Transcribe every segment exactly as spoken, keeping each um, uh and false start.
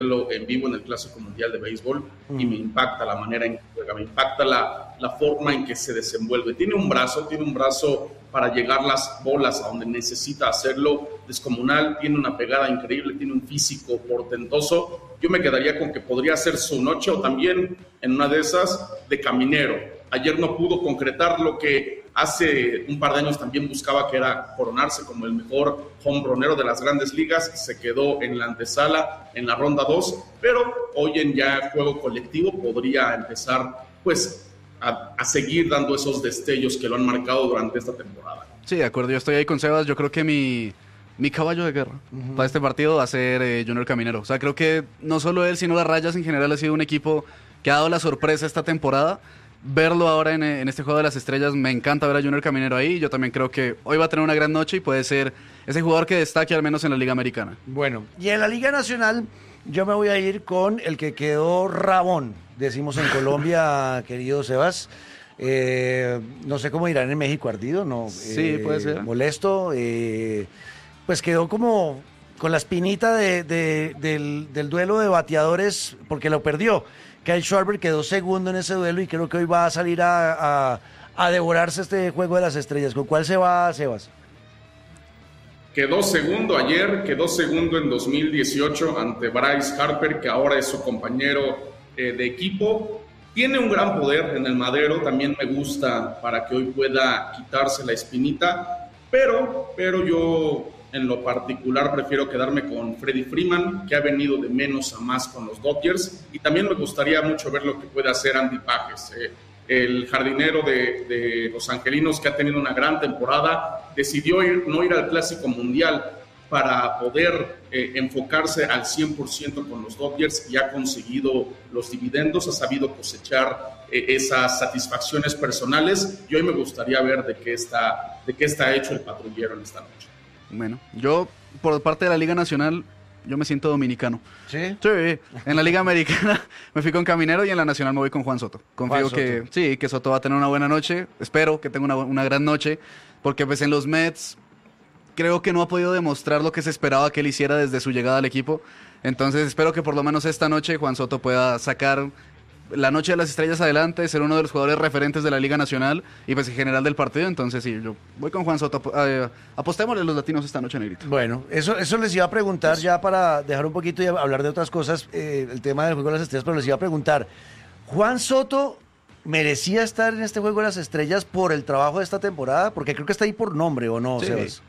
en vivo en el Clásico Mundial de Béisbol y me impacta la manera en que juega, me impacta la, la forma en que se desenvuelve. Tiene un brazo, tiene un brazo para llegar las bolas a donde necesita hacerlo descomunal, tiene una pegada increíble, tiene un físico portentoso. Yo me quedaría con que podría ser su noche o también en una de esas de caminero. Ayer no pudo concretar lo que hace un par de años también buscaba, que era coronarse como el mejor hombronero de las grandes ligas. Se quedó en la antesala en la ronda dos, pero hoy en ya juego colectivo podría empezar pues a, a seguir dando esos destellos que lo han marcado durante esta temporada. Sí, de acuerdo, yo estoy ahí con Sebas. Yo creo que mi, mi caballo de guerra uh-huh. para este partido va a ser eh, Junior Caminero. O sea, creo que no solo él, sino las Rayas en general ha sido un equipo que ha dado la sorpresa esta temporada. Verlo ahora en, en este Juego de las Estrellas, me encanta ver a Junior Caminero ahí. Yo también creo que hoy va a tener una gran noche y puede ser ese jugador que destaque al menos en la Liga Americana. Bueno, y en la Liga Nacional yo me voy a ir con el que quedó rabón, decimos en Colombia, querido Sebas. Eh, no sé cómo dirán en México, ardido, ¿no? Sí, eh, puede ser. Molesto, eh, pues quedó como con la espinita de, de, del, del duelo de bateadores porque lo perdió. Kyle Schwarber quedó segundo en ese duelo y creo que hoy va a salir a, a, a devorarse este Juego de las Estrellas. ¿Con cuál se va, Sebas? Quedó segundo ayer, quedó segundo en dos mil dieciocho ante Bryce Harper, que ahora es su compañero eh, de equipo. Tiene un gran poder en el madero, también me gusta para que hoy pueda quitarse la espinita, pero, pero yo en lo particular prefiero quedarme con Freddie Freeman, que ha venido de menos a más con los Dodgers, y también me gustaría mucho ver lo que puede hacer Andy Pages, eh, el jardinero de, de los angelinos, que ha tenido una gran temporada. Decidió ir, no ir al Clásico Mundial para poder eh, enfocarse al cien por ciento con los Dodgers y ha conseguido los dividendos, ha sabido cosechar eh, esas satisfacciones personales, y hoy me gustaría ver de qué está, de qué está hecho el patrullero en esta noche. Bueno, yo por parte de la Liga Nacional, yo me siento dominicano. ¿Sí? Sí, en la Liga Americana me fui con Caminero y en la Nacional me voy con Juan Soto. Confío Juan que Soto. sí, que Soto va a tener una buena noche. Espero que tenga una, una gran noche, porque pues en los Mets creo que no ha podido demostrar lo que se esperaba que él hiciera desde su llegada al equipo. Entonces espero que por lo menos esta noche Juan Soto pueda sacar la noche de las estrellas adelante, ser uno de los jugadores referentes de la Liga Nacional y pues en general del partido. Entonces sí, yo voy con Juan Soto. Eh, apostémosle los latinos esta noche, Negrito. Bueno, eso, eso les iba a preguntar ya para dejar un poquito y hablar de otras cosas, eh, el tema del Juego de las Estrellas, pero les iba a preguntar, ¿Juan Soto merecía estar en este Juego de las Estrellas por el trabajo de esta temporada? Porque creo que está ahí por nombre, ¿o no, Sí. Sebas?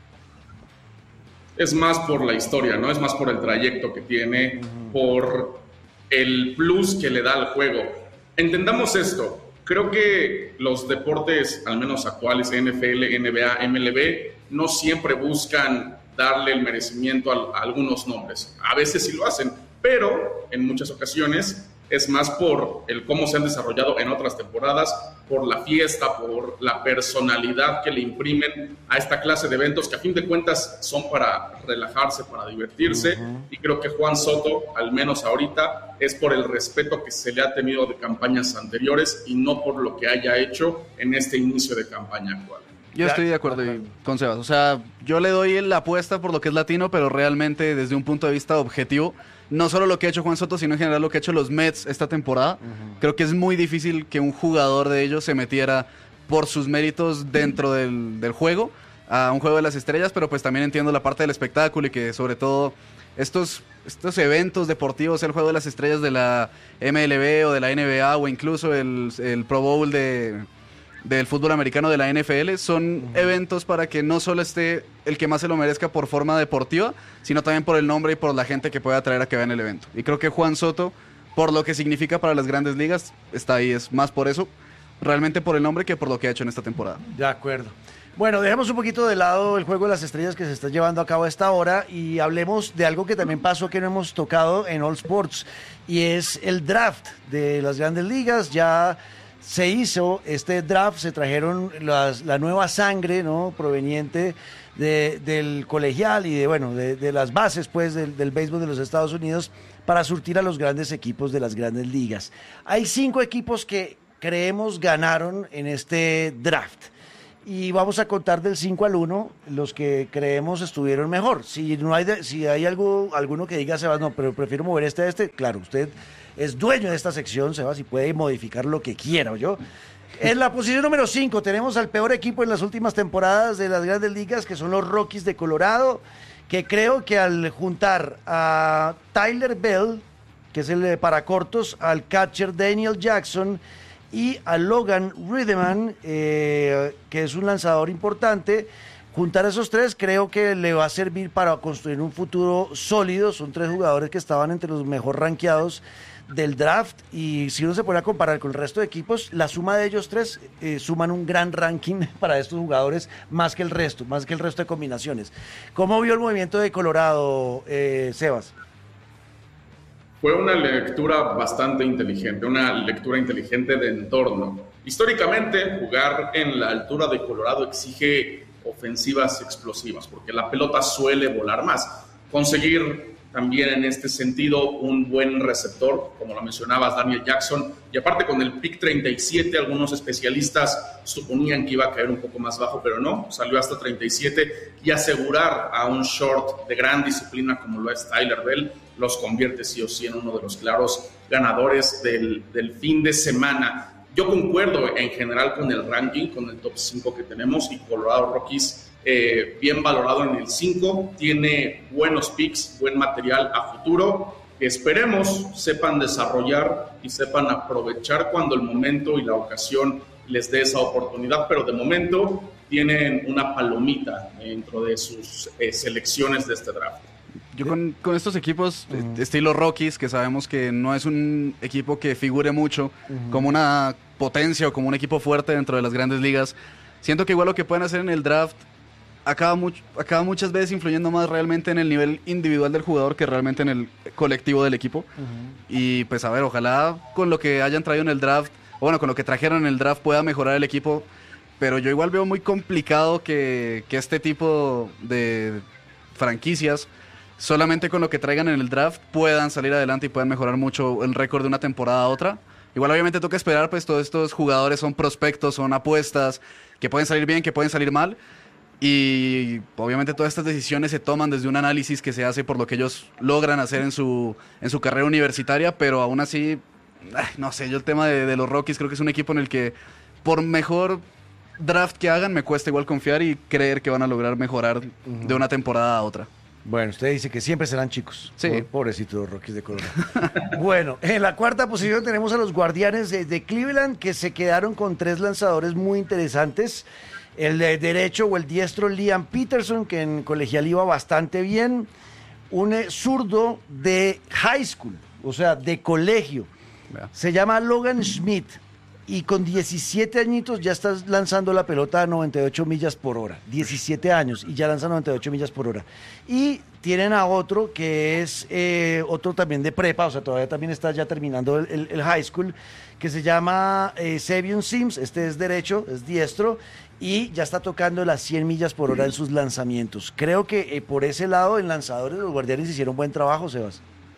Es más por la historia, ¿no? Es más por el trayecto que tiene, uh-huh. por el plus que le da al juego. Entendamos esto, creo que los deportes, al menos actuales, N F L, N B A, M L B, no siempre buscan darle el merecimiento a, a algunos nombres. A veces sí lo hacen, pero en muchas ocasiones es más por el cómo se han desarrollado en otras temporadas, por la fiesta, por la personalidad que le imprimen a esta clase de eventos que a fin de cuentas son para relajarse, para divertirse. Uh-huh. Y creo que Juan Soto, al menos ahorita, es por el respeto que se le ha tenido de campañas anteriores y no por lo que haya hecho en este inicio de campaña actual. Yo estoy de acuerdo con Sebas. O sea, yo le doy la apuesta por lo que es latino, pero realmente desde un punto de vista objetivo, no solo lo que ha hecho Juan Soto, sino en general lo que ha hecho los Mets esta temporada. Uh-huh. Creo que es muy difícil que un jugador de ellos se metiera por sus méritos dentro del, del juego, a un Juego de las Estrellas, pero pues también entiendo la parte del espectáculo y que sobre todo estos, estos eventos deportivos, el Juego de las Estrellas de la M L B o de la N B A o incluso el, el Pro Bowl de... del fútbol americano de la N F L, son uh-huh. eventos para que no solo esté el que más se lo merezca por forma deportiva, sino también por el nombre y por la gente que pueda atraer a que vean el evento. Y creo que Juan Soto, por lo que significa para las grandes ligas, está ahí, es más por eso, realmente por el nombre que por lo que ha hecho en esta temporada. De acuerdo. Bueno, dejemos un poquito de lado el Juego de las Estrellas que se está llevando a cabo a esta hora y hablemos de algo que también pasó que no hemos tocado en All Sports, y es el draft de las grandes ligas. Ya se hizo este draft, se trajeron las, la nueva sangre, ¿no?, proveniente de, del colegial y de, bueno, de, de las bases, pues, del, del béisbol de los Estados Unidos para surtir a los grandes equipos de las grandes ligas. Hay cinco equipos que creemos ganaron en este draft. y vamos a contar del cinco al uno los que creemos estuvieron mejor. Si no hay de, si hay algo alguno que diga, Sebas, no, pero prefiero mover este a este, claro, usted es dueño de esta sección, Sebas, y puede modificar lo que quiera, ¿yo? En la posición número cinco tenemos al peor equipo en las últimas temporadas de las Grandes Ligas, que son los Rockies de Colorado, que creo que al juntar a Tyler Bell, que es el de para cortos, al catcher Daniel Jackson y a Logan Riedemann, eh, que es un lanzador importante, juntar a esos tres creo que le va a servir para construir un futuro sólido. Son tres jugadores que estaban entre los mejor rankeados del draft, y si uno se pone a comparar con el resto de equipos, la suma de ellos tres eh, suman un gran ranking para estos jugadores, más que el resto, más que el resto de combinaciones. ¿Cómo vio el movimiento de Colorado, eh, Sebas? Fue una lectura bastante inteligente, una lectura inteligente de entorno. Históricamente, jugar en la altura de Colorado exige ofensivas explosivas, porque la pelota suele volar más. Conseguir también en este sentido un buen receptor, como lo mencionabas, Daniel Jackson, y aparte con el pick treinta y siete, algunos especialistas suponían que iba a caer un poco más bajo, pero no, salió hasta treinta y siete, y asegurar a un short de gran disciplina como lo es Tyler Bell, los convierte sí o sí en uno de los claros ganadores del, del fin de semana. Yo concuerdo en general con el ranking, con el top cinco que tenemos, y Colorado Rockies eh, bien valorado en el cinco, tiene buenos picks, buen material a futuro, que esperemos sepan desarrollar y sepan aprovechar cuando el momento y la ocasión les dé esa oportunidad, pero de momento tienen una palomita dentro de sus eh, selecciones de este draft. Yo con, con estos equipos, uh-huh. estilo Rockies, que sabemos que no es un equipo que figure mucho uh-huh. como una potencia o como un equipo fuerte dentro de las Grandes Ligas, siento que igual lo que pueden hacer en el draft acaba, much, acaba muchas veces influyendo más realmente en el nivel individual del jugador que realmente en el colectivo del equipo. Uh-huh. Y pues a ver, ojalá con lo que hayan traído en el draft, o bueno, con lo que trajeron en el draft pueda mejorar el equipo, pero yo igual veo muy complicado que, que este tipo de franquicias solamente con lo que traigan en el draft puedan salir adelante y puedan mejorar mucho el récord de una temporada a otra. Igual obviamente toca esperar, pues todos estos jugadores son prospectos, son apuestas, que pueden salir bien, que pueden salir mal, y obviamente todas estas decisiones se toman desde un análisis que se hace por lo que ellos logran hacer en su, en su carrera universitaria, pero aún así, ay, no sé, yo el tema de, de los Rockies creo que es un equipo en el que por mejor draft que hagan me cuesta igual confiar y creer que van a lograr mejorar uh-huh. de una temporada a otra. Bueno, usted dice que siempre serán chicos. Sí. Pobrecitos los Rockies de Colorado. Bueno, en la cuarta posición tenemos a los Guardianes de, de Cleveland, que se quedaron con tres lanzadores muy interesantes. El de derecho o el diestro Liam Peterson, que en colegial iba bastante bien. Un eh, zurdo de high school, o sea, de colegio. Yeah. Se llama Logan Schmidt. Y con diecisiete añitos ya estás lanzando la pelota a noventa y ocho millas por hora. diecisiete años y ya lanza noventa y ocho millas por hora. Y tienen a otro que es eh, otro también de prepa, o sea, todavía también está ya terminando el, el, el high school, que se llama eh, Savion Sims. Este es derecho, es diestro, y ya está tocando las cien millas por hora en sus lanzamientos. Creo que eh, por ese lado, en lanzadores, los Guardianes hicieron buen trabajo, Sebas.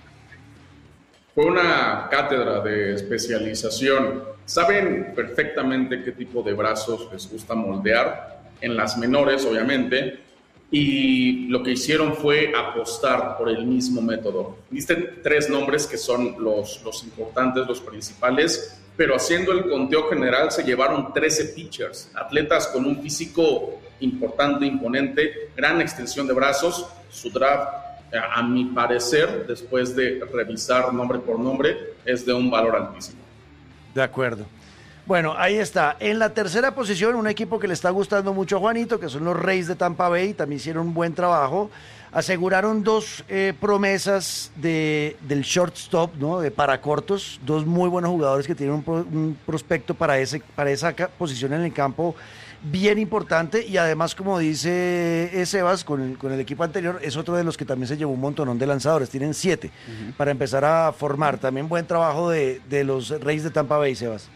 Fue una cátedra de especialización. Saben perfectamente qué tipo de brazos les gusta moldear, en las menores, obviamente, y lo que hicieron fue apostar por el mismo método. Viste tres nombres que son los, los importantes, los principales, pero haciendo el conteo general se llevaron trece pitchers, atletas con un físico importante, imponente, gran extensión de brazos. Su draft, a mi parecer, después de revisar nombre por nombre, es de un valor altísimo. De acuerdo. Bueno, ahí está. En la tercera posición, un equipo que le está gustando mucho a Juanito, que son los Rays de Tampa Bay, también hicieron un buen trabajo. Aseguraron dos eh, promesas de, del shortstop, ¿no? De para cortos, dos muy buenos jugadores que tienen un, pro, un prospecto para, ese, para esa posición en el campo bien importante, y además, como dice Sebas, con el, con el equipo anterior, es otro de los que también se llevó un montonón de lanzadores, tienen siete uh-huh. para empezar a formar. También buen trabajo de, de los Rays de Tampa Bay, Sebas.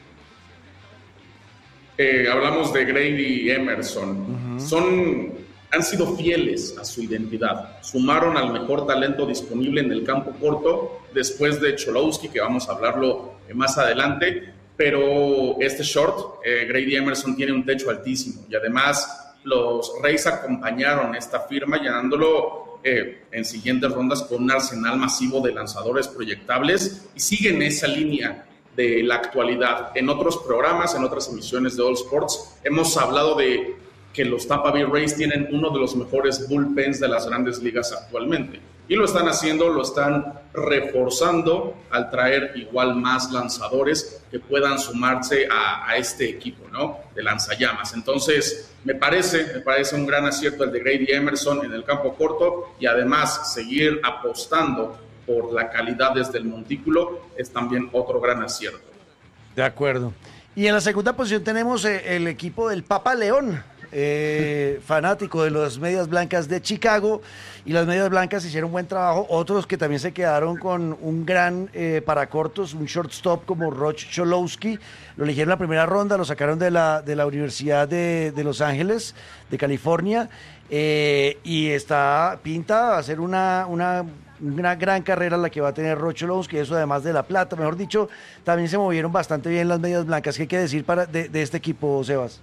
Eh, hablamos de Grady y Emerson, uh-huh. son, han sido fieles a su identidad, sumaron al mejor talento disponible en el campo corto, después de Cholowski, que vamos a hablarlo más adelante, pero este short, eh, Grady Emerson, tiene un techo altísimo y además los Rays acompañaron esta firma llenándolo eh, en siguientes rondas con un arsenal masivo de lanzadores proyectables y siguen esa línea de la actualidad. En otros programas, en otras emisiones de All Sports, hemos hablado de que los Tampa Bay Rays tienen uno de los mejores bullpens de las grandes ligas actualmente. Y lo están haciendo, lo están reforzando al traer igual más lanzadores que puedan sumarse a, a este equipo, ¿no? De lanzallamas. Entonces, me parece, me parece un gran acierto el de Grady Emerson en el campo corto y además seguir apostando por la calidad desde el montículo es también otro gran acierto. De acuerdo. Y en la segunda posición tenemos eh, el equipo del Papa León. Eh, fanático de las Medias Blancas de Chicago, y las Medias Blancas hicieron un buen trabajo. Otros que también se quedaron con un gran eh, paracortos, un shortstop como Roch Cholowski, lo eligieron en la primera ronda, lo sacaron de la, de la Universidad de, de Los Ángeles, de California, eh, y está pinta a hacer una, una, una gran carrera la que va a tener Roch Cholowski, eso además de la plata. Mejor dicho, también se movieron bastante bien las Medias Blancas. ¿Qué hay que decir para, de, de este equipo, Sebas?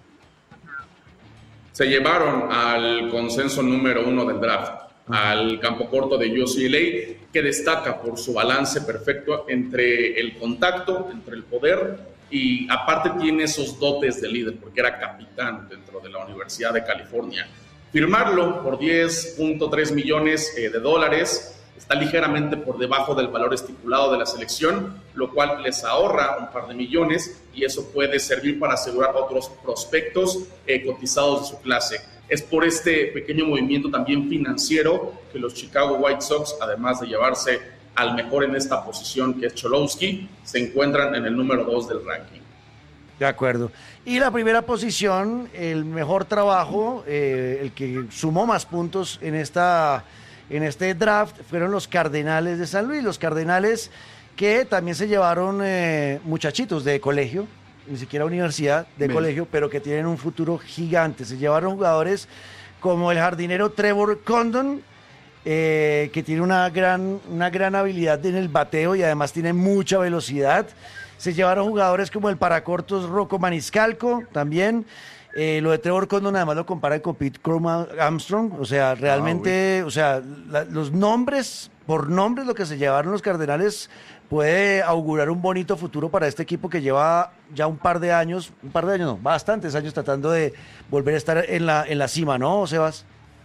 Se llevaron al consenso número uno del draft, al campo corto de U C L A, que destaca por su balance perfecto entre el contacto, entre el poder, y aparte tiene esos dotes de líder, porque era capitán dentro de la Universidad de California. Firmarlo por diez punto tres millones eh, de dólares está ligeramente por debajo del valor estipulado de la selección, lo cual les ahorra un par de millones y eso puede servir para asegurar otros prospectos eh, cotizados de su clase. Es por este pequeño movimiento también financiero que los Chicago White Sox, además de llevarse al mejor en esta posición que es Cholowski, se encuentran en el número dos del ranking. De acuerdo. Y la primera posición, el mejor trabajo, eh, el que sumó más puntos en esta... en este draft fueron los Cardenales de San Luis, los Cardenales que también se llevaron eh, muchachitos de colegio, ni siquiera universidad, de Bien. colegio, pero que tienen un futuro gigante. Se llevaron jugadores como el jardinero Trevor Condon, eh, que tiene una gran, una gran habilidad en el bateo y además tiene mucha velocidad. Se llevaron jugadores como el paracortos Rocco Maniscalco, también. Eh, lo de Trevor Condon además lo comparan con Pete Crow Armstrong, o sea, realmente, ah, o sea, la, los nombres, por nombres lo que se llevaron los Cardenales puede augurar un bonito futuro para este equipo que lleva ya un par de años, un par de años no, bastantes años tratando de volver a estar en la, en la cima, ¿no, Sebas?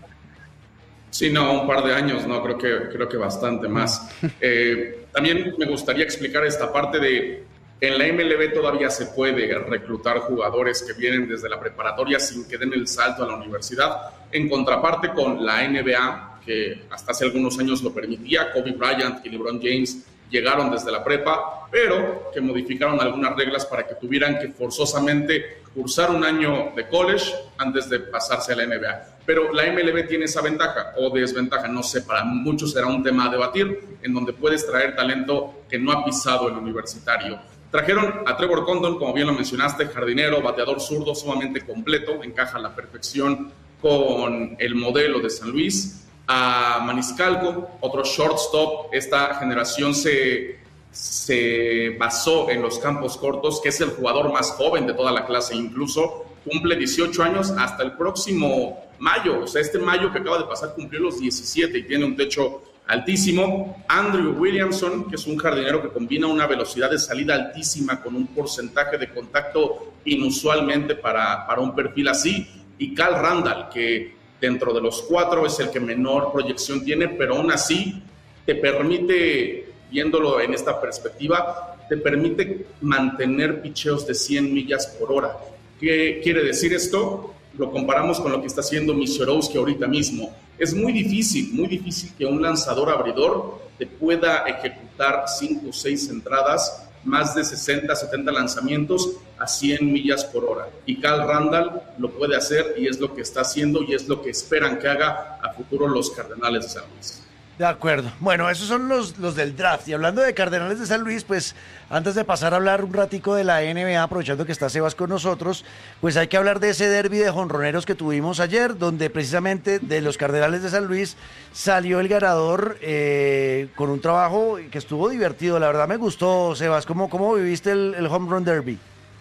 Sí, no, un par de años, no, creo que, creo que bastante más. Eh, también me gustaría explicar esta parte de... En la M L B todavía se puede reclutar jugadores que vienen desde la preparatoria sin que den el salto a la universidad. En contraparte con la N B A, que hasta hace algunos años lo permitía, Kobe Bryant y LeBron James llegaron desde la prepa, pero que modificaron algunas reglas para que tuvieran que forzosamente cursar un año de college antes de pasarse a la N B A. Pero la M L B tiene esa ventaja o desventaja, no sé, para muchos será un tema a debatir, en donde puedes traer talento que no ha pisado el universitario. Trajeron a Trevor Condon, como bien lo mencionaste, jardinero, bateador zurdo, sumamente completo, encaja a la perfección con el modelo de San Luis. A Maniscalco, otro shortstop. Esta generación se, se basó en los campos cortos, que es el jugador más joven de toda la clase, incluso cumple dieciocho años hasta el próximo mayo. O sea, este mayo que acaba de pasar cumplió los diecisiete y tiene un techo altísimo. Andrew Williamson, que es un jardinero que combina una velocidad de salida altísima con un porcentaje de contacto inusualmente para, para un perfil así. Y Cal Randall, que dentro de los cuatro es el que menor proyección tiene, pero aún así te permite, viéndolo en esta perspectiva, te permite mantener picheos de cien millas por hora. ¿Qué quiere decir esto? Lo comparamos con lo que está haciendo Misiorovsky ahorita mismo. Es muy difícil, muy difícil que un lanzador abridor te pueda ejecutar cinco o seis entradas, más de sesenta, setenta lanzamientos a cien millas por hora. Y Cal Randall lo puede hacer y es lo que está haciendo y es lo que esperan que haga a futuro los Cardenales de San Luis. De acuerdo. Bueno, esos son los, los del draft. Y hablando de Cardenales de San Luis, pues antes de pasar a hablar un ratico de la N B A, aprovechando que está Sebas con nosotros, pues hay que hablar de ese derbi de jonroneros que tuvimos ayer, donde precisamente de los Cardenales de San Luis salió el ganador eh, con un trabajo que estuvo divertido. La verdad me gustó, Sebas. ¿Cómo, cómo viviste el, el home run derby?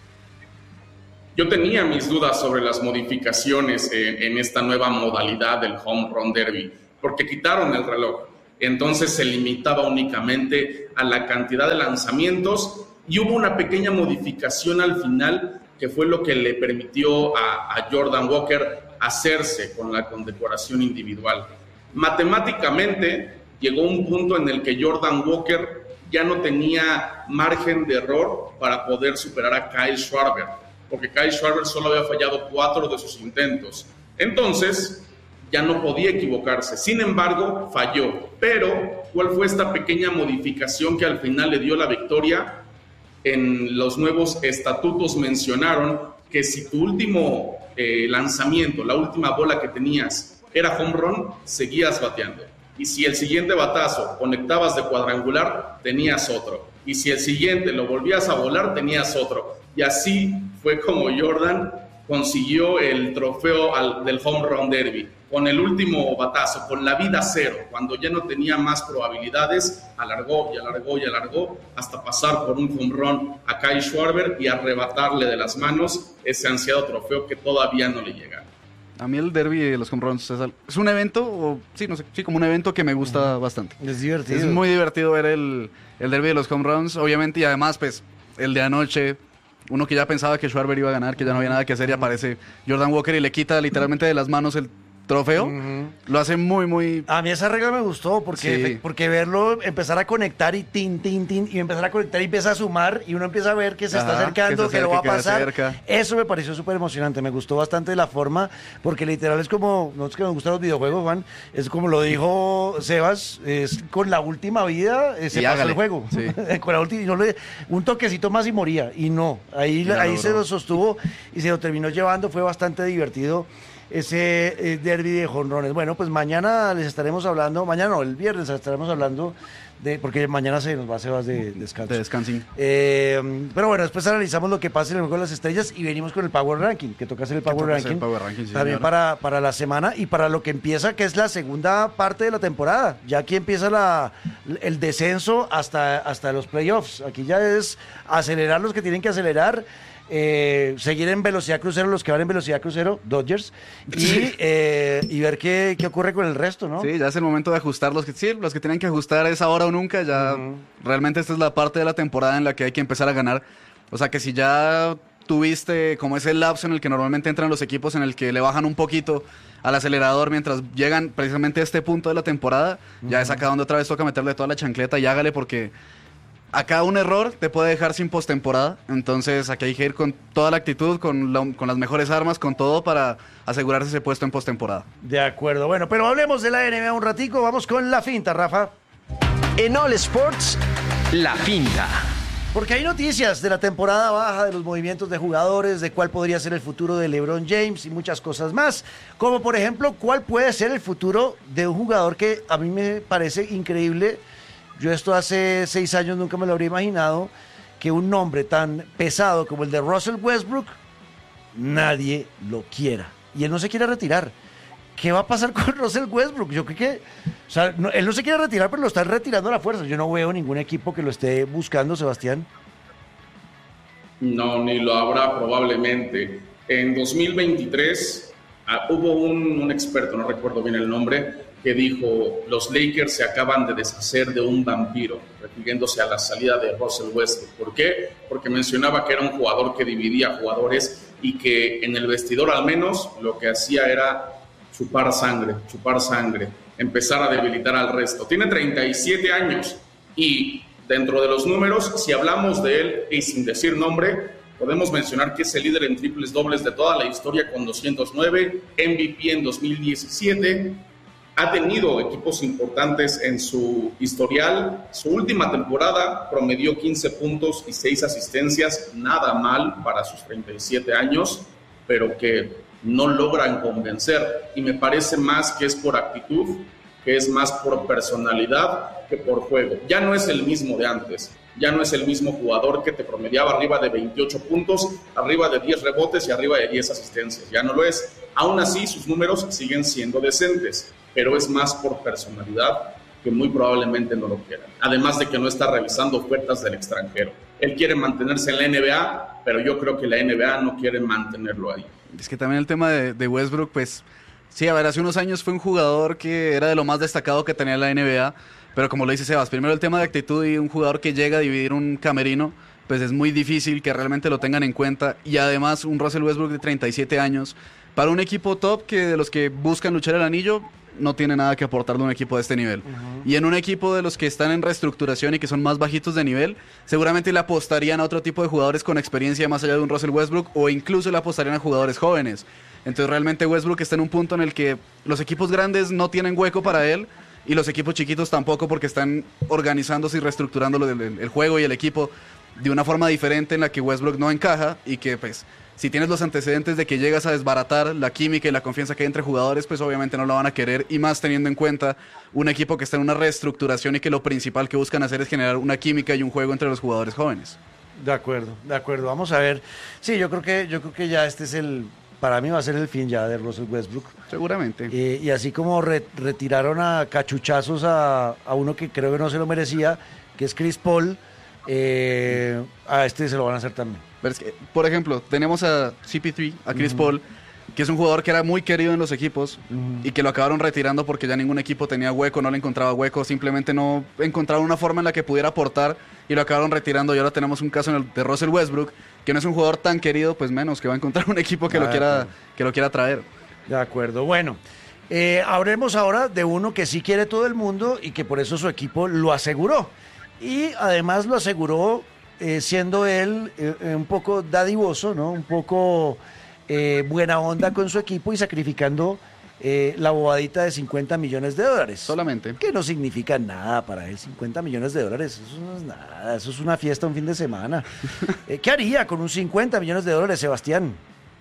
Yo tenía mis dudas sobre las modificaciones en, en esta nueva modalidad del home run derby, porque quitaron el reloj. Entonces se limitaba únicamente a la cantidad de lanzamientos y hubo una pequeña modificación al final que fue lo que le permitió a, a Jordan Walker hacerse con la condecoración individual. Matemáticamente llegó un punto en el que Jordan Walker ya no tenía margen de error para poder superar a Kyle Schwarber, porque Kyle Schwarber solo había fallado cuatro de sus intentos. Entonces ya no podía equivocarse, sin embargo, falló. Pero, ¿cuál fue esta pequeña modificación que al final le dio la victoria? En los nuevos estatutos mencionaron que si tu último eh, lanzamiento, la última bola que tenías era home run, seguías bateando. Y si el siguiente batazo conectabas de cuadrangular, tenías otro. Y si el siguiente lo volvías a volar, tenías otro. Y así fue como Jordan consiguió el trofeo al, del home run derby. Con el último batazo, con la vida cero, cuando ya no tenía más probabilidades, alargó y alargó y alargó hasta pasar por un home run a Kyle Schwarber y arrebatarle de las manos ese ansiado trofeo que todavía no le llega. A mí el derby de los home runs es, es un evento, o, sí, no sé, sí, como un evento que me gusta uh-huh. bastante. Es divertido. Es muy divertido ver el, el derby de los home runs, obviamente, y además, pues, el de anoche, uno que ya pensaba que Schwarber iba a ganar, que ya no había nada que hacer, y aparece Jordan Walker y le quita literalmente de las manos el trofeo, uh-huh. lo hace muy, muy... A mí esa regla me gustó, porque, sí. porque verlo, empezar a conectar y tin, tin, tin, y empezar a conectar y empieza a sumar, y uno empieza a ver que se Ajá, está acercando, que, se acerca, que lo va a pasar. Eso me pareció súper emocionante, me gustó bastante la forma, porque literal es como, nosotros que nos gustan los videojuegos, Juan, es como lo dijo Sebas, es con la última vida eh, se y pasó hágale. el juego. Sí. con la última, y no le, un toquecito más y moría, y no, ahí, la, ahí se lo sostuvo y se lo terminó llevando, fue bastante divertido ese eh, derbi de jonrones. Bueno, pues mañana les estaremos hablando, mañana no, el viernes estaremos hablando de, porque mañana se nos va a Sebas de, de descanso. De descansing. Eh, pero bueno, después analizamos lo que pasa en el Juego de las Estrellas y venimos con el Power Ranking, que toca hacer el Power Ranking, el Power Ranking sí, también para, para la semana y para lo que empieza, que es la segunda parte de la temporada. Ya aquí empieza la, el descenso hasta, hasta los playoffs. Aquí ya es acelerar los que tienen que acelerar. Eh, seguir en velocidad crucero los que van en velocidad crucero, Dodgers, y, eh, y ver qué, qué ocurre con el resto, ¿no? Sí, ya es el momento de ajustar los que sí, los que tienen que ajustar es ahora o nunca, ya uh-huh. realmente esta es la parte de la temporada en la que hay que empezar a ganar, o sea que si ya tuviste como ese lapso en el que normalmente entran los equipos en el que le bajan un poquito al acelerador mientras llegan precisamente a este punto de la temporada, uh-huh. ya es acá donde otra vez toca meterle toda la chancleta y hágale porque... Acá un error te puede dejar sin postemporada, entonces aquí hay que ir con toda la actitud, con, la, con las mejores armas, con todo para asegurarse ese puesto en postemporada. De acuerdo, bueno, pero hablemos de la N B A un ratico, vamos con la finta, Rafa. En All Sports, la finta. Porque hay noticias de la temporada baja, de los movimientos de jugadores, de cuál podría ser el futuro de LeBron James y muchas cosas más, como por ejemplo, cuál puede ser el futuro de un jugador que a mí me parece increíble. Yo esto hace seis años nunca me lo habría imaginado, que un nombre tan pesado como el de Russell Westbrook, nadie lo quiera. Y él no se quiere retirar. ¿Qué va a pasar con Russell Westbrook? Yo creo que, o sea, no, él no se quiere retirar, pero lo están retirando a la fuerza. Yo no veo ningún equipo que lo esté buscando, Sebastián. No, ni lo habrá probablemente. En dos mil veintitrés uh, hubo un, un experto, no recuerdo bien el nombre, que dijo, los Lakers se acaban de deshacer de un vampiro, refiriéndose a la salida de Russell Westbrook. ¿Por qué? Porque mencionaba que era un jugador que dividía jugadores y que en el vestidor al menos lo que hacía era chupar sangre, chupar sangre, empezar a debilitar al resto. Tiene treinta y siete años y dentro de los números, si hablamos de él y sin decir nombre, podemos mencionar que es el líder en triples dobles de toda la historia con doscientos nueve, M V P en dos mil diecisiete, ha tenido equipos importantes en su historial. Su última temporada promedió quince puntos y seis asistencias, nada mal para sus treinta y siete años, pero que no logran convencer. Y me parece más que es por actitud que es más por personalidad que por juego. Ya no es el mismo de antes, ya no es el mismo jugador que te promediaba arriba de veintiocho puntos, arriba de diez rebotes y arriba de diez asistencias, ya no lo es. Aún así, sus números siguen siendo decentes, pero es más por personalidad que muy probablemente no lo quieran. Además de que no está revisando ofertas del extranjero. Él quiere mantenerse en la N B A, pero yo creo que la N B A no quiere mantenerlo ahí. Es que también el tema de, de Westbrook, pues, sí, a ver, hace unos años fue un jugador que era de lo más destacado que tenía la N B A, pero como lo dice Sebas, primero el tema de actitud y un jugador que llega a dividir un camerino, pues es muy difícil que realmente lo tengan en cuenta, y además un Russell Westbrook de treinta y siete años, para un equipo top que de los que buscan luchar el anillo, no tiene nada que aportarle a un equipo de este nivel. Uh-huh. Y en un equipo de los que están en reestructuración y que son más bajitos de nivel, seguramente le apostarían a otro tipo de jugadores con experiencia más allá de un Russell Westbrook, o incluso le apostarían a jugadores jóvenes. Entonces realmente Westbrook está en un punto en el que los equipos grandes no tienen hueco para él, y los equipos chiquitos tampoco, porque están organizándose y reestructurando el, el, el juego y el equipo de una forma diferente en la que Westbrook no encaja, y que pues si tienes los antecedentes de que llegas a desbaratar la química y la confianza que hay entre jugadores, pues obviamente no lo van a querer, y más teniendo en cuenta un equipo que está en una reestructuración y que lo principal que buscan hacer es generar una química y un juego entre los jugadores jóvenes. De acuerdo, de acuerdo. Vamos a ver. Sí, yo creo que yo creo que ya este es el, para mí va a ser el fin ya de Russell Westbrook. Seguramente. Eh, y así como re, retiraron a cachuchazos a, a uno que creo que no se lo merecía, que es Chris Paul, eh, a este se lo van a hacer también. Pero es que, por ejemplo, tenemos a C P tres, a Chris uh-huh. Paul, que es un jugador que era muy querido en los equipos uh-huh. y que lo acabaron retirando porque ya ningún equipo tenía hueco, no le encontraba hueco, simplemente no encontraron una forma en la que pudiera aportar y lo acabaron retirando. Y ahora tenemos un caso en el de Russell Westbrook, que no es un jugador tan querido, pues menos que va a encontrar un equipo que, ah, lo, quiera, que lo quiera traer. De acuerdo, bueno. Eh, hablemos ahora de uno que sí quiere todo el mundo y que por eso su equipo lo aseguró. Y además lo aseguró eh, siendo él eh, un poco dadivoso, ¿no? Un poco eh, buena onda con su equipo y sacrificando eh, la bobadita de cincuenta millones de dólares. Solamente. Que no significa nada para él, cincuenta millones de dólares, eso no es nada, eso es una fiesta un fin de semana. eh, ¿Qué haría con un cincuenta millones de dólares, Sebastián?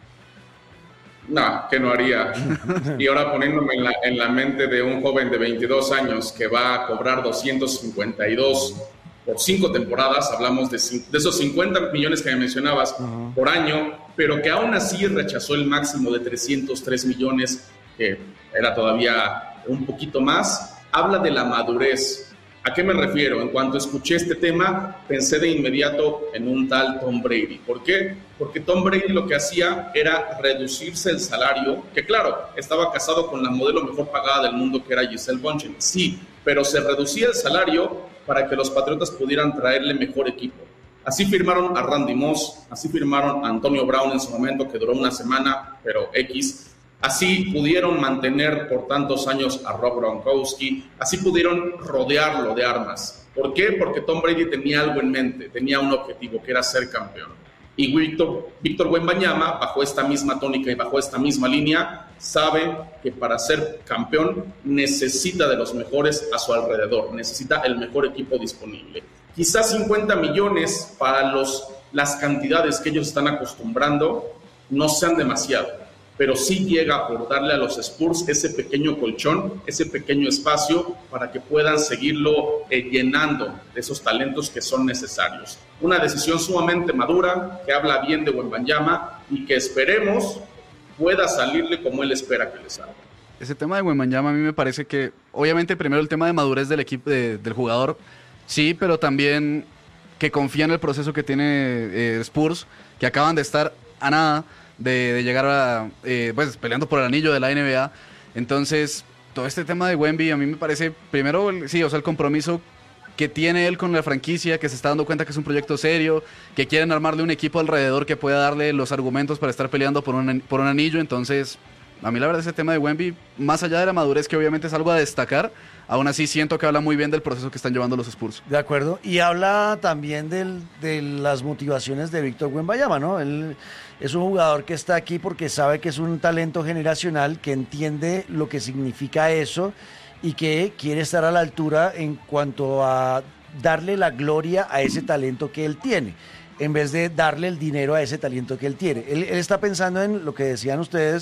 No, que no haría. Y ahora poniéndome en la, en la mente de un joven de veintidós años que va a cobrar doscientos cincuenta y dos por cinco temporadas, hablamos de, de esos cincuenta millones que me mencionabas uh-huh. por año, pero que aún así rechazó el máximo de trescientos tres millones, que era todavía un poquito más, habla de la madurez. ¿A qué me refiero? En cuanto escuché este tema, pensé de inmediato en un tal Tom Brady. ¿Por qué? Porque Tom Brady lo que hacía era reducirse el salario, que claro, estaba casado con la modelo mejor pagada del mundo, que era Gisele Bündchen, sí, pero se reducía el salario para que los Patriotas pudieran traerle mejor equipo. Así firmaron a Randy Moss, así firmaron a Antonio Brown en su momento, que duró una semana, pero X. Así pudieron mantener por tantos años a Rob Gronkowski, así pudieron rodearlo de armas. ¿Por qué? Porque Tom Brady tenía algo en mente, tenía un objetivo, que era ser campeón. Y Víctor, Víctor Wembanyama, bajo esta misma tónica y bajo esta misma línea, sabe que para ser campeón necesita de los mejores a su alrededor, necesita el mejor equipo disponible. Quizás cincuenta millones para los, las cantidades que ellos están acostumbrando no sean demasiado, pero sí llega por darle a los Spurs ese pequeño colchón, ese pequeño espacio para que puedan seguirlo eh, llenando de esos talentos que son necesarios. Una decisión sumamente madura, que habla bien de Wembanyama y que esperemos pueda salirle como él espera que le salga. Ese tema de Wembanyama a mí me parece que, obviamente primero el tema de madurez del equipo, de, del jugador, sí, pero también que confía en el proceso que tiene eh, Spurs, que acaban de estar a nada De, de llegar a, eh, pues, peleando por el anillo de la N B A. Entonces, todo este tema de Wemby a mí me parece, primero, sí, o sea, el compromiso que tiene él con la franquicia, que se está dando cuenta que es un proyecto serio, que quieren armarle un equipo alrededor que pueda darle los argumentos para estar peleando por un, por un anillo. Entonces, a mí la verdad ese tema de Wemby, más allá de la madurez, que obviamente es algo a destacar, aún así siento que habla muy bien del proceso que están llevando los Spurs. De acuerdo, y habla también del, de las motivaciones de Víctor Wembanyama, ¿no? Él es un jugador que está aquí porque sabe que es un talento generacional, que entiende lo que significa eso y que quiere estar a la altura en cuanto a darle la gloria a ese talento que él tiene, en vez de darle el dinero a ese talento que él tiene. Él, él está pensando en lo que decían ustedes,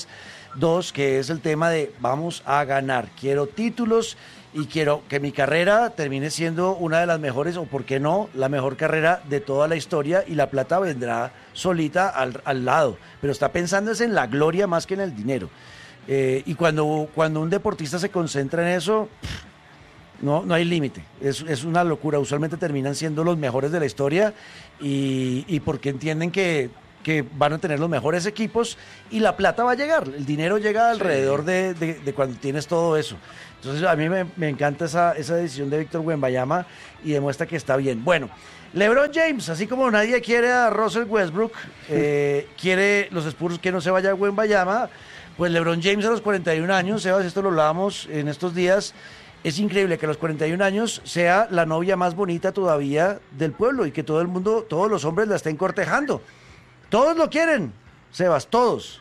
dos, que es el tema de vamos a ganar, quiero títulos y quiero que mi carrera termine siendo una de las mejores, o por qué no, la mejor carrera de toda la historia, y la plata vendrá solita al, al lado, pero está pensando es en la gloria más que en el dinero. Eh, y cuando, cuando un deportista se concentra en eso, no, no hay límite, es, es una locura. Usualmente terminan siendo los mejores de la historia y, y porque entienden que, que van a tener los mejores equipos y la plata va a llegar, el dinero llega alrededor sí. de, de, de cuando tienes todo eso. Entonces a mí me, me encanta esa, esa decisión de Víctor Wembanyama y demuestra que está bien. Bueno, LeBron James, así como nadie quiere a Russell Westbrook, eh, quiere los Spurs que no se vaya a Wembanyama, pues LeBron James a los cuarenta y un años, Sebas, esto lo hablábamos en estos días, es increíble que a los cuarenta y un años sea la novia más bonita todavía del pueblo y que todo el mundo, todos los hombres la estén cortejando. Todos lo quieren, Sebas, todos.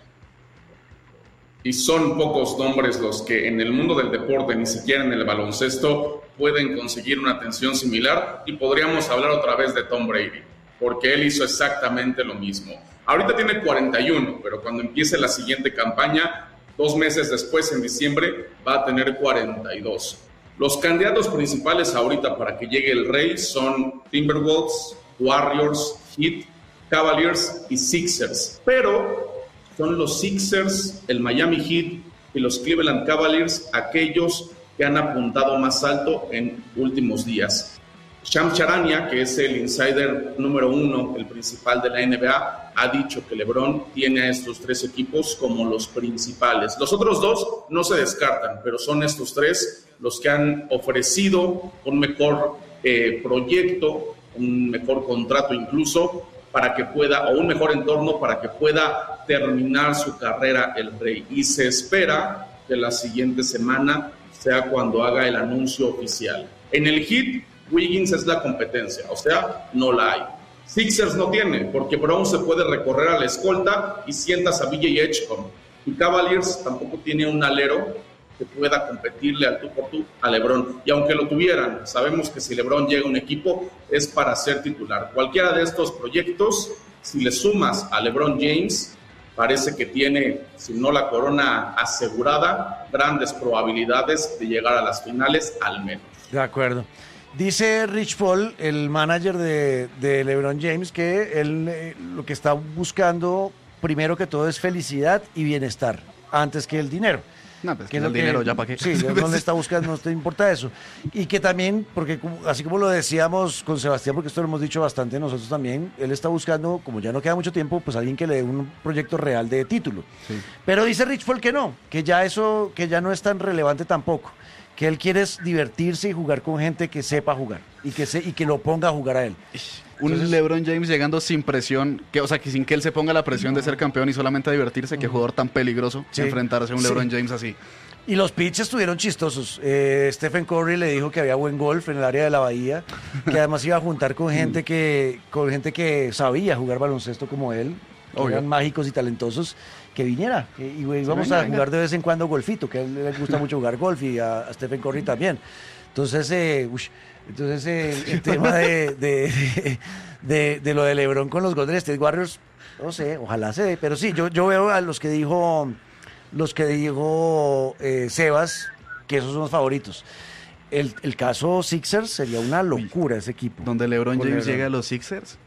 Y son pocos nombres los que en el mundo del deporte, ni siquiera en el baloncesto, pueden conseguir una atención similar, y podríamos hablar otra vez de Tom Brady, porque él hizo exactamente lo mismo. Ahorita tiene cuarenta y uno, pero cuando empiece la siguiente campaña, dos meses después, en diciembre, va a tener cuarenta y dos. Los candidatos principales ahorita para que llegue el rey son Timberwolves, Warriors, Heat, Cavaliers y Sixers, pero son los Sixers, el Miami Heat y los Cleveland Cavaliers aquellos que han apuntado más alto en últimos días. Shams Charania, que es el insider número uno, el principal de la N B A, ha dicho que LeBron tiene a estos tres equipos como los principales. Los otros dos no se descartan, pero son estos tres los que han ofrecido un mejor eh, proyecto, un mejor contrato incluso, para que pueda, o un mejor entorno para que pueda terminar su carrera el rey. Y se espera que la siguiente semana sea cuando haga el anuncio oficial. En el Heat, Wiggins es la competencia, o sea, no la hay. Sixers no tiene, porque Brown se puede recorrer a la escolta y sientas a B J Edgecombe. Y Cavaliers tampoco tiene un alero que pueda competirle al tú por tú a LeBron. Y aunque lo tuvieran, sabemos que si LeBron llega a un equipo es para ser titular. Cualquiera de estos proyectos, si le sumas a LeBron James, parece que tiene, si no la corona asegurada, grandes probabilidades de llegar a las finales al menos. De acuerdo. Dice Rich Paul, el manager de, de LeBron James, que él eh, lo que está buscando primero que todo es felicidad y bienestar, antes que el dinero. No, pues que el es dinero que, ya para qué. Sí, no le está buscando, no te importa eso. Y que también, porque así como lo decíamos con Sebastián, porque esto lo hemos dicho bastante nosotros también, él está buscando, como ya no queda mucho tiempo, pues alguien que le dé un proyecto real de título. Sí. Pero dice Rich Paul que no, que ya eso, que ya no es tan relevante tampoco, que él quiere es divertirse y jugar con gente que sepa jugar y que, se, y que lo ponga a jugar a él. Un Entonces, LeBron James llegando sin presión, que, o sea, que sin que él se ponga la presión no. de ser campeón y solamente a divertirse, uh-huh. que jugador tan peligroso sí. enfrentarse a un LeBron sí. James así. Y los pitches estuvieron chistosos. Eh, Stephen Curry le dijo que había buen golf en el área de la Bahía, que además iba a juntar con gente que, con gente que sabía jugar baloncesto como él, que Obvio. eran mágicos y talentosos, que viniera. Que, y güey, vamos sí, venga, a jugar venga. de vez en cuando golfito, que a él le gusta mucho jugar golf y a, a Stephen Curry también. Entonces, eh, uy, entonces eh, el tema de, de, de, de, de lo de LeBron con los Golden State Warriors, no sé, ojalá se dé. Pero sí, yo, yo veo a los que dijo... los que dijo eh, Sebas, que esos son los favoritos. El, el caso Sixers sería una locura ese equipo. Donde LeBron James LeBron. llega a los Sixers.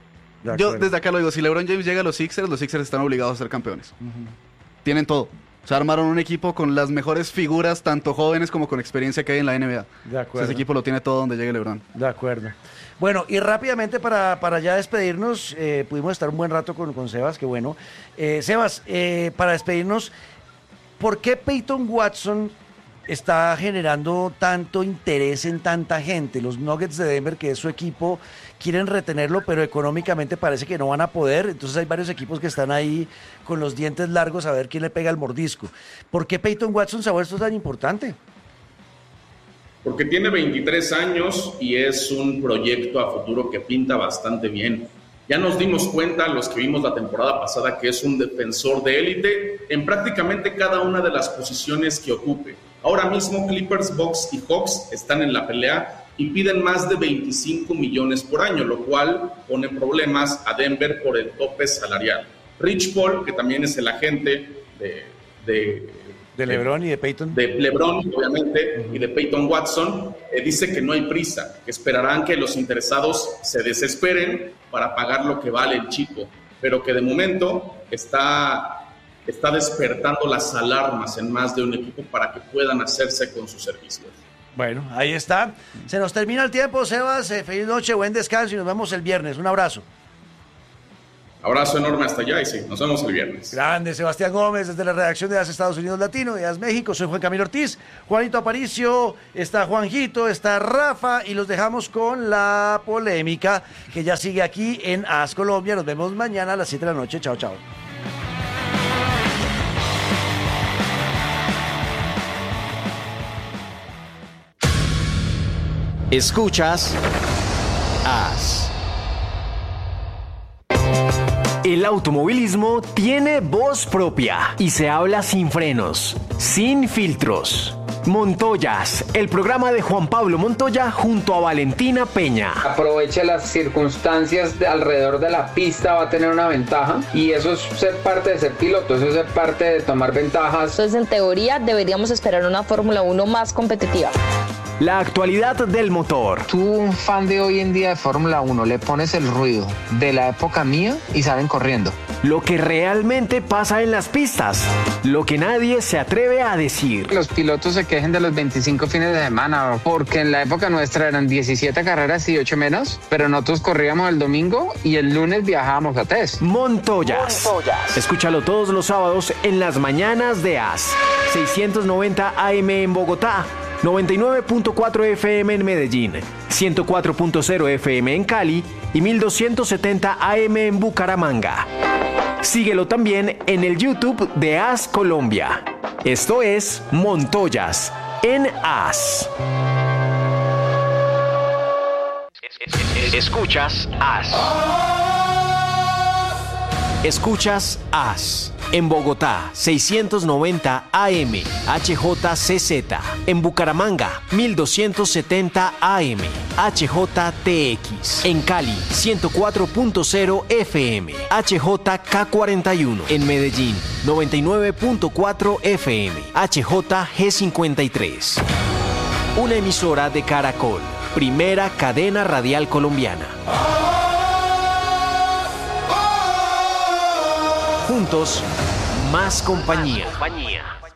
Yo desde acá lo digo, si LeBron James llega a los Sixers, los Sixers están obligados a ser campeones. Uh-huh. Tienen todo. O sea, armaron un equipo con las mejores figuras, tanto jóvenes como con experiencia que hay en la N B A. De acuerdo. O sea, ese equipo lo tiene todo donde llegue LeBron. De acuerdo. Bueno, y rápidamente para, para ya despedirnos, eh, pudimos estar un buen rato con, con Sebas, que bueno. Eh, Sebas, eh, para despedirnos, ¿por qué Peyton Watson está generando tanto interés en tanta gente? Los Nuggets de Denver, que es su equipo, quieren retenerlo, pero económicamente parece que no van a poder. Entonces hay varios equipos que están ahí con los dientes largos a ver quién le pega el mordisco. ¿Por qué Peyton Watson se ha vuelto tan importante? Porque tiene veintitrés años y es un proyecto a futuro que pinta bastante bien. Ya nos dimos cuenta, los que vimos la temporada pasada, que es un defensor de élite en prácticamente cada una de las posiciones que ocupe. Ahora mismo Clippers, Bucks y Hawks están en la pelea y piden más de veinticinco millones por año, lo cual pone problemas a Denver por el tope salarial. Rich Paul, que también es el agente de de, de LeBron y de Peyton. De LeBron, obviamente, uh-huh. y de Peyton Watson, eh, dice que no hay prisa, que esperarán que los interesados se desesperen para pagar lo que vale el chico, pero que de momento está, está despertando las alarmas en más de un equipo para que puedan hacerse con sus servicios. Bueno, ahí está. Se nos termina el tiempo, Sebas. Eh, feliz noche, buen descanso y nos vemos el viernes. Un abrazo. Abrazo enorme hasta allá y sí, nos vemos el viernes. Grande, Sebastián Gómez, desde la redacción de A S Estados Unidos Latino y A S México. Soy Juan Camilo Ortiz, Juanito Aparicio, está Juanjito, está Rafa y los dejamos con la polémica que ya sigue aquí en A S Colombia. Nos vemos mañana a las siete de la noche. Chao, chao. Escuchas A S. El automovilismo tiene voz propia y se habla sin frenos, sin filtros. Montoyas, el programa de Juan Pablo Montoya junto a Valentina Peña. Aproveche las circunstancias de alrededor de la pista, va a tener una ventaja y eso es ser parte de ser piloto, eso es ser parte de tomar ventajas. Entonces, en teoría, deberíamos esperar una Fórmula uno más competitiva. La actualidad del motor. Tú, un fan de hoy en día de Fórmula uno, le pones el ruido de la época mía y salen corriendo. Lo que realmente pasa en las pistas, lo que nadie se atreve a decir. Los pilotos se quejen de los veinticinco fines de semana, porque en la época nuestra eran diecisiete carreras y ocho menos, pero nosotros corríamos el domingo y el lunes viajábamos a test. Montoyas. Montoyas. Escúchalo todos los sábados en las mañanas de A S. seiscientos noventa A M en Bogotá. noventa y nueve punto cuatro F M en Medellín, ciento cuatro punto cero F M en Cali y mil doscientos setenta A M en Bucaramanga. Síguelo también en el YouTube de A S Colombia. Esto es Montoyas en A S. Escuchas A S. Escuchas A S. En Bogotá, seiscientos noventa A M, H J C Z. En Bucaramanga, mil doscientos setenta A M, H J T X. En Cali, ciento cuatro punto cero F M, H J K cuarenta y uno. En Medellín, noventa y nueve punto cuatro F M, H J G cincuenta y tres. Una emisora de Caracol, primera cadena radial colombiana. Juntos, más compañía. Más compañía.